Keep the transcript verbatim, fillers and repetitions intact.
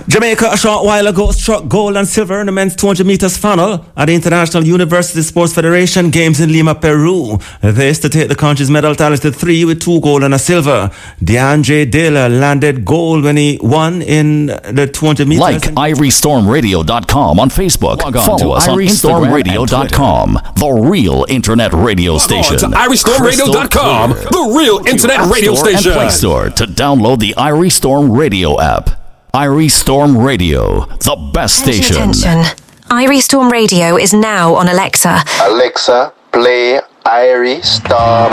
Jamaica a short while ago struck gold and silver in the men's two hundred meters final at the International University Sports Federation Games in Lima, Peru. This to take the country's medal tally to three with two gold and a silver. DeAndre Dale landed gold when he won in the two hundred meters. Like Irie Storm Radio dot com on Facebook. Log on Follow us on Irie Storm Radio dot com, the real internet radio Log station. on to Irie Storm Radio dot com, the real internet radio station. And Play Store to download the Irie Storm Radio app. Irie Storm Radio, the best Attention, station. attention. Irie Storm Radio is now on Alexa. Alexa, play Irie Storm.